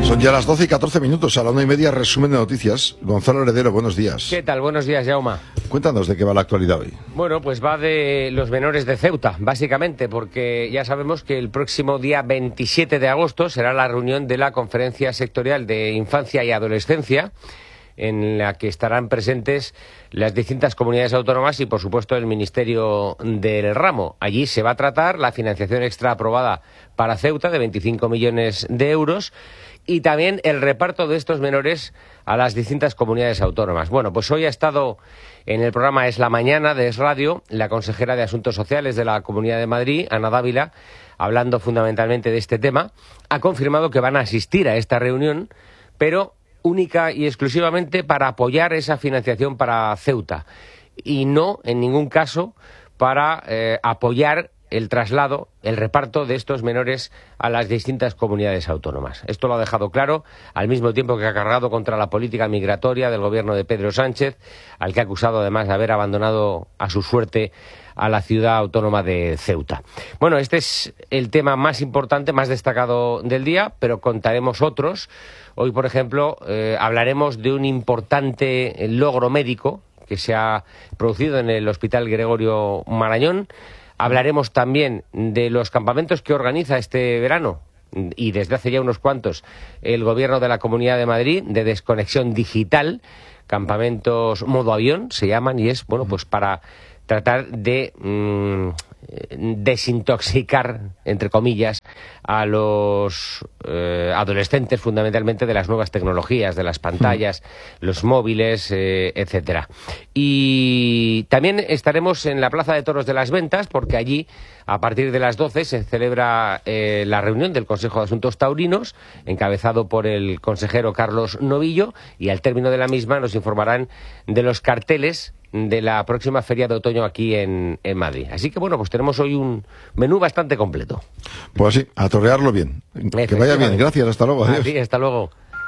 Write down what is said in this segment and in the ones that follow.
Son ya las 12:14, a la 1:30, resumen de noticias. Gonzalo Heredero, buenos días. ¿Qué tal? Buenos días, Jaume. Cuéntanos de qué va la actualidad hoy. Bueno, pues va de los menores de Ceuta, básicamente, porque ya sabemos que el próximo día 27 de agosto será la reunión de la Conferencia Sectorial de Infancia y Adolescencia, en la que estarán presentes las distintas comunidades autónomas y, por supuesto, el Ministerio del Ramo. Allí se va a tratar la financiación extra aprobada para Ceuta de 25 millones de euros y también el reparto de estos menores a las distintas comunidades autónomas. Bueno, pues hoy ha estado en el programa Es la Mañana de Es Radio la consejera de Asuntos Sociales de la Comunidad de Madrid, Ana Dávila, hablando fundamentalmente de este tema. Ha confirmado que van a asistir a esta reunión, pero única y exclusivamente para apoyar esa financiación para Ceuta y no, en ningún caso, para apoyar el traslado, el reparto de estos menores a las distintas comunidades autónomas. Esto lo ha dejado claro, al mismo tiempo que ha cargado contra la política migratoria del gobierno de Pedro Sánchez, al que ha acusado además de haber abandonado a su suerte a la ciudad autónoma de Ceuta. Bueno, este es el tema más importante, más destacado del día, pero contaremos otros. Hoy, por ejemplo, hablaremos de un importante logro médico que se ha producido en el Hospital Gregorio Marañón. Hablaremos también de los campamentos que organiza este verano, y desde hace ya unos cuantos, el Gobierno de la Comunidad de Madrid, de desconexión digital, campamentos modo avión se llaman, y es, bueno, pues para tratar de desintoxicar, entre comillas, a los adolescentes fundamentalmente de las nuevas tecnologías, de las pantallas, los móviles, etcétera. Y también estaremos en la Plaza de Toros de las Ventas, porque allí, a partir de las 12, se celebra la reunión del Consejo de Asuntos Taurinos, encabezado por el consejero Carlos Novillo, y al término de la misma nos informarán de los carteles de la próxima feria de otoño aquí en Madrid. Así que, bueno, pues tenemos hoy un menú bastante completo. Pues sí, a torrearlo bien. Que vaya bien. Gracias, hasta luego. Adiós. Sí, hasta luego.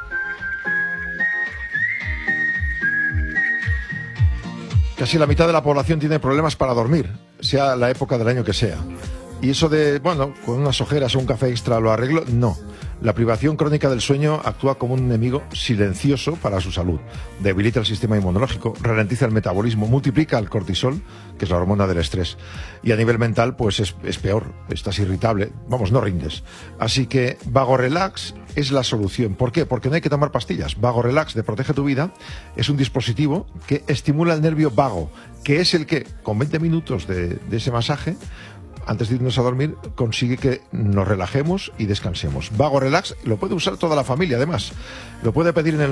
Casi la mitad de la población tiene problemas para dormir, sea la época del año que sea. Y eso de, bueno, con unas ojeras o un café extra lo arreglo, no. La privación crónica del sueño actúa como un enemigo silencioso para su salud. Debilita el sistema inmunológico, ralentiza el metabolismo, multiplica el cortisol, que es la hormona del estrés. Y a nivel mental, pues es peor, estás irritable, vamos, no rindes. Así que Vago Relax es la solución. ¿Por qué? Porque no hay que tomar pastillas. Vago Relax de Protege tu Vida es un dispositivo que estimula el nervio vago, que es el que, con 20 minutos de ese masaje, antes de irnos a dormir, consigue que nos relajemos y descansemos. Vago Relax lo puede usar toda la familia, además. Lo puede pedir en el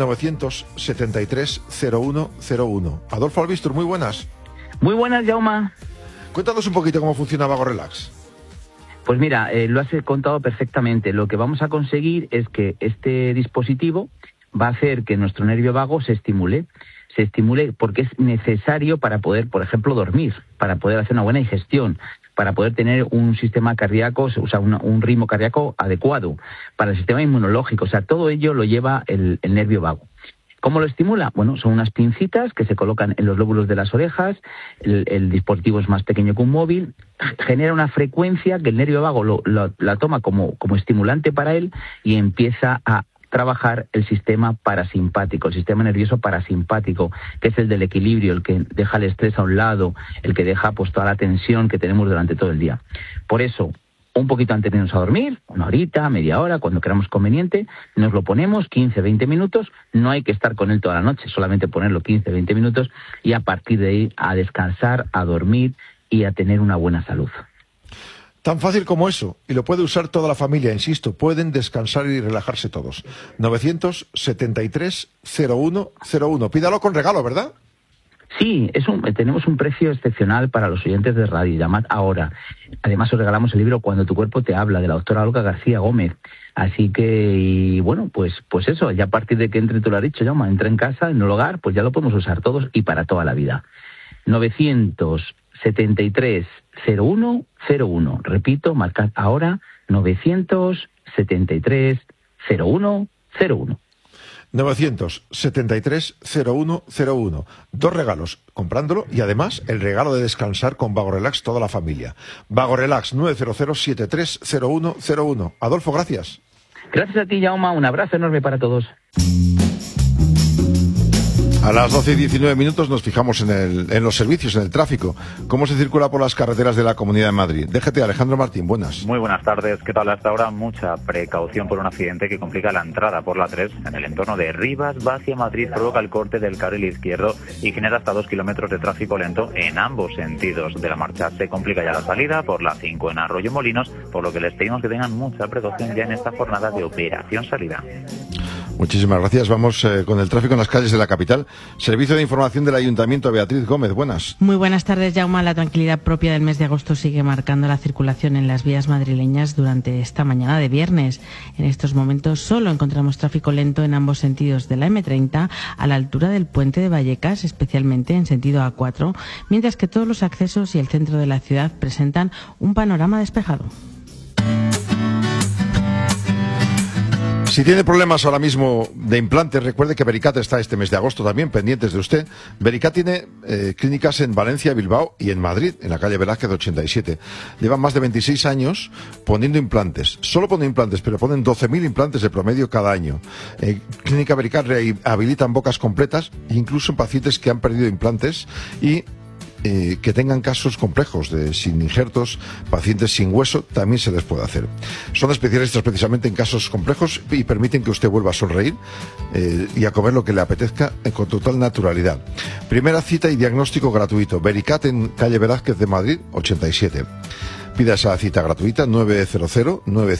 973-0101. Adolfo Albistur, muy buenas. Muy buenas, Jaume. Cuéntanos un poquito cómo funciona Vago Relax. Pues mira, lo has contado perfectamente. Lo que vamos a conseguir es que este dispositivo va a hacer que nuestro nervio vago se estimule porque es necesario para poder, por ejemplo, dormir, para poder hacer una buena digestión, para poder tener un sistema cardíaco, o sea, un ritmo cardíaco adecuado, para el sistema inmunológico. O sea, todo ello lo lleva el nervio vago. ¿Cómo lo estimula? Bueno, son unas pincitas que se colocan en los lóbulos de las orejas, el dispositivo es más pequeño que un móvil, genera una frecuencia que el nervio vago la toma como estimulante para él y empieza a trabajar el sistema parasimpático, el sistema nervioso parasimpático, que es el del equilibrio, el que deja el estrés a un lado, el que deja pues toda la tensión que tenemos durante todo el día. Por eso, un poquito antes de irnos a dormir, una horita, media hora, cuando queramos conveniente, nos lo ponemos 15, 20 minutos, no hay que estar con él toda la noche, solamente ponerlo 15, 20 minutos y a partir de ahí a descansar, a dormir y a tener una buena salud. Tan fácil como eso, y lo puede usar toda la familia, insisto, pueden descansar y relajarse todos. 973-0101. Pídalo con regalo, ¿verdad? Sí, tenemos un precio excepcional para los oyentes de radio. Llamad ahora. Además, os regalamos el libro Cuando tu cuerpo te habla, de la doctora Olga García Gómez. Así que, y bueno, pues eso, ya a partir de que entre, tú lo has dicho, Jaume, entra en casa, en el hogar, pues ya lo podemos usar todos y para toda la vida. 973-0101. Repito, marcad ahora 973-0101. 973-0101. 2 regalos comprándolo y además el regalo de descansar con Vago Relax toda la familia. Vago Relax 900-730101. Adolfo, gracias. Gracias a ti, Jaume, un abrazo enorme para todos. A las 12:19 nos fijamos en los servicios, en el tráfico. ¿Cómo se circula por las carreteras de la Comunidad de Madrid? Déjate, Alejandro Martín, buenas. Muy buenas tardes. ¿Qué tal? Hasta ahora mucha precaución por un accidente que complica la entrada por la 3 en el entorno de Rivas, va hacia Madrid, provoca el corte del carril izquierdo y genera hasta 2 kilómetros de tráfico lento en ambos sentidos de la marcha. Se complica ya la salida por la 5 en Arroyo Molinos, por lo que les pedimos que tengan mucha precaución ya en esta jornada de operación salida. Muchísimas gracias. Vamos con el tráfico en las calles de la capital. Servicio de Información del Ayuntamiento, Beatriz Gómez, buenas. Muy buenas tardes, Jaume. La tranquilidad propia del mes de agosto sigue marcando la circulación en las vías madrileñas durante esta mañana de viernes. En estos momentos solo encontramos tráfico lento en ambos sentidos de la M30 a la altura del puente de Vallecas, especialmente en sentido A4, mientras que todos los accesos y el centro de la ciudad presentan un panorama despejado. Si tiene problemas ahora mismo de implantes, recuerde que Vericat está este mes de agosto también, pendientes de usted. Vericat tiene clínicas en Valencia, Bilbao y en Madrid, en la calle Velázquez 87. Llevan más de 26 años poniendo implantes. Solo ponen implantes, pero ponen 12.000 implantes de promedio cada año. Clínica Vericat rehabilitan bocas completas, incluso en pacientes que han perdido implantes y que tengan casos complejos sin injertos, pacientes sin hueso, también se les puede hacer. Son especialistas precisamente en casos complejos y permiten que usted vuelva a sonreír y a comer lo que le apetezca con total naturalidad. Primera cita y diagnóstico gratuito. Vericat en calle Velázquez de Madrid 87. Pida esa cita gratuita 900 900